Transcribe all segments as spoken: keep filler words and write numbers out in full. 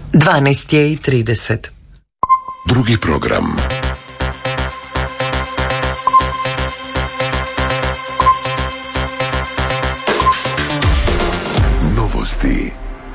dvanaest je i trideset. Drugi program. Novosti.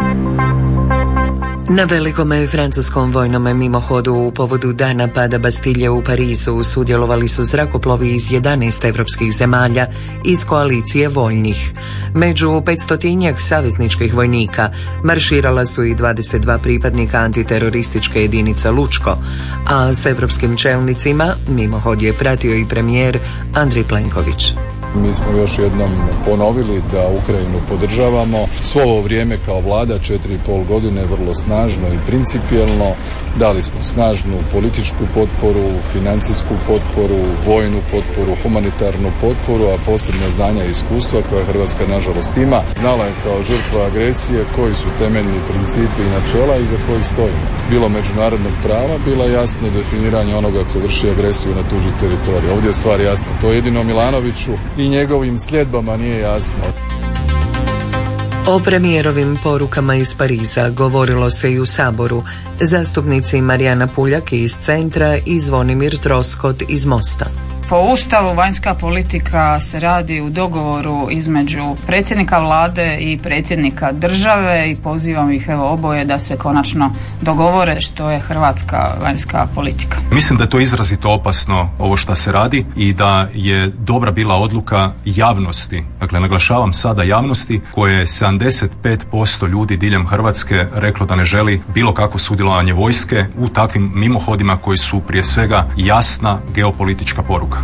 Na velikome francuskom vojnom mimohodu u povodu dana pada Bastilje u Parizu sudjelovali su zrakoplovi iz jedanaest evropskih zemalja iz koalicije voljnih. Među petstotinjak savezničkih vojnika marširala su i dvadeset dva pripadnika antiterorističke jedinice Lučko, a s evropskim čelnicima mimohod je pratio i premijer Andrej Plenković. Mi smo još jednom ponovili da Ukrajinu podržavamo. Svo ovo vrijeme kao vlada, četiri i pol godine, vrlo snažno i principijelno. Dali smo snažnu političku potporu, financijsku potporu, vojnu potporu, humanitarnu potporu, a posebna znanja i iskustva koja Hrvatska nažalost ima. Znala je kao žrtva agresije koji su temeljni principi i načela iza kojih stojimo. Bilo međunarodnog prava, bilo jasno definiranje onoga ko vrši agresiju na tuđi teritorij. Ovdje je stvar jasna. To jedino Milanoviću i njegovim sljedbama nije jasno. O premijerovim porukama iz Pariza govorilo se i u Saboru. Zastupnici Marijana Puljak iz Centra i Zvonimir Troskot iz Mosta. Po Ustavu vanjska politika se radi u dogovoru između predsjednika vlade i predsjednika države i pozivam ih evo oboje da se konačno dogovore što je hrvatska vanjska politika. Mislim da je to izrazito opasno ovo što se radi i da je dobra bila odluka javnosti, dakle naglašavam sada javnosti, koje je sedamdeset pet posto ljudi diljem Hrvatske reklo da ne želi bilo kakvo sudjelovanje vojske u takvim mimohodima koji su prije svega jasna geopolitička poruka.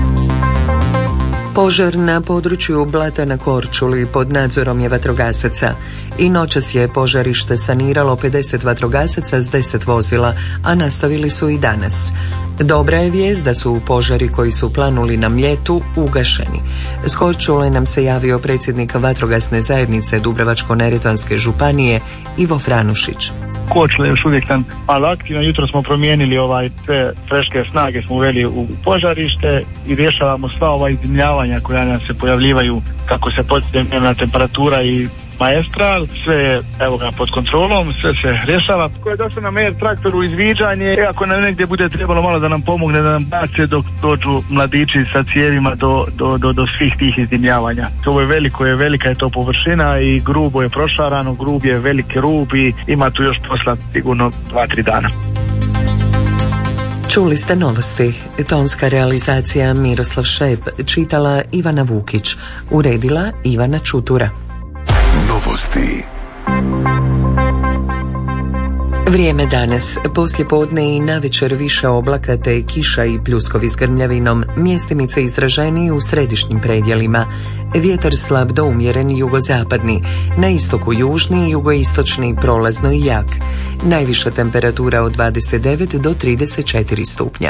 Požar na području Blata na Korčuli pod nadzorom je vatrogasaca i noćas je požarište saniralo pedeset vatrogasaca s deset vozila, a nastavili su i danas. Dobra je vijest da su požari koji su planuli na Mljetu ugašeni. S Korčule nam se javio predsjednik vatrogasne zajednice Dubrovačko-neretvanske županije Ivo Franušić. Korčula je još uvijek tam malo aktivno. Jutro smo promijenili ovaj sve freške snage, smo uveli u požarište i rješavamo sva ova izdimljavanja koja nam se pojavljivaju kako se postiže dnevna temperatura i maestral, sve je evo ga pod kontrolom, sve se rješava. Ko je došao na Air traktoru izviđanje, ako nam negdje bude trebalo malo da nam pomogne, da nam bace dok dođu mladići sa cijevima do, do, do, do svih tih izdimljavanja. To je veliko, je velika je to površina i grubo je prošarano, grub je veliki rub i ima tu još posla sigurno dva, tri dana. Čuli ste novosti. Tonska realizacija Miroslav Šep, čitala Ivana Vukić, uredila Ivana Čutura. Novosti. Vrijeme danas, poslijepodne i navečer više oblaka te kiša i pljuskovi s grmljavinom, mjestimice izraženiji u središnjim predjelima. Vjetar slab do umjeren jugozapadni, na istoku južni i jugoistočni prolazno i jak. Najviša temperatura od dvadeset devet do trideset četiri stupnja.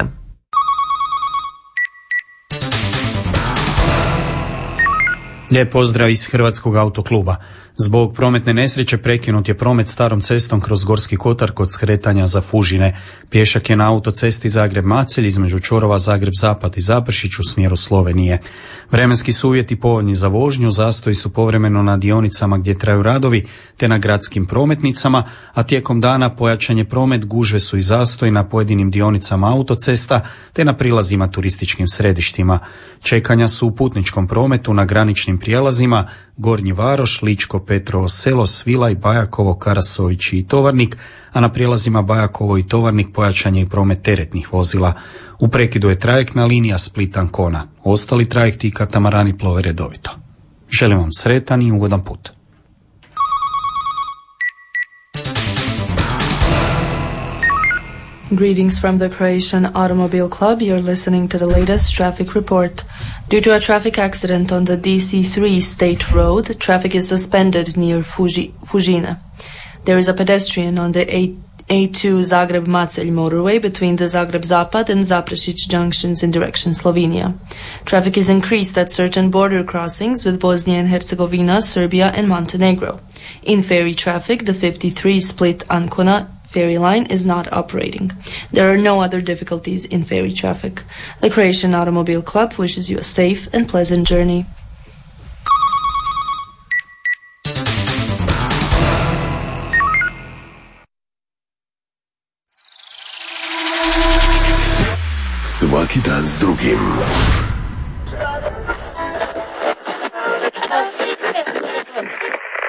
Lijep pozdrav iz Hrvatskog autokluba. Zbog prometne nesreće prekinut je promet starom cestom kroz Gorski kotar kod skretanja za Fužine. Pješak je na autocesti Zagreb-Macelj između čvorova Zagreb-Zapad i Zaprešić u smjeru Slovenije. Vremenski su uvjeti povoljni za vožnju, zastoji su povremeno na dionicama gdje traju radovi te na gradskim prometnicama, a tijekom dana pojačan je promet, gužve su i zastoji na pojedinim dionicama autocesta te na prilazima turističkim središtima. Čekanja su u putničkom prometu na graničnim prijelazima Gornji Varoš, Ličko, Petrovo Selo, Svilaj, Bajakovo, Karasović i Tovarnik, a na prijelazima Bajakovo i Tovarnik pojačan je i promet teretnih vozila. U prekidu je trajektna linija Split-Ancona. Ostali trajekti i katamarani plove redovito. Želim vam sretan i ugodan put. Greetings from the Croatian Automobile Club. You're listening to the latest traffic report. Due to a traffic accident on the D C three State Road, traffic is suspended near Fuji, Fužine. There is a pedestrian on the A two Zagreb-Macelj motorway between the Zagreb-Zapad and Zaprešić junctions in direction Slovenia. Traffic is increased at certain border crossings with Bosnia and Herzegovina, Serbia and Montenegro. In ferry traffic, the fifty-three Split-Ancona ferry line is not operating. There are no other difficulties in ferry traffic. The Croatian Automobile Club wishes you a safe and pleasant journey. Svaki dan s drugim.